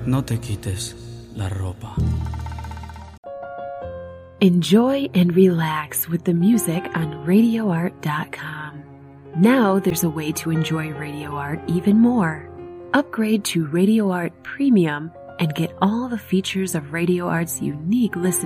No te quites la ropa. Enjoy and relax with the music on RadioArt.com. Now there's a way to enjoy Radio Art even more. Upgrade to Radio Art Premium and get all the features of Radio Art's unique listening